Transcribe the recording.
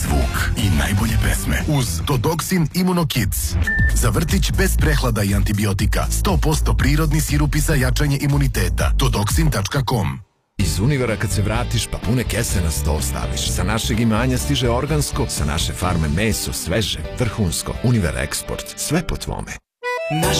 zvuk i najbolje pesme uz Todoksin Immunokids. Za vrtić bez prehlada i antibiotika. 100% prirodni sirupi za jačanje imuniteta. Todoksin.com. Iz Univera kad se vratiš pa pune kese na sto staviš. Sa našeg imanja stiže organsko, sa naše farme meso, sveže, vrhunsko. Univer Eksport, sve po tvome. Naš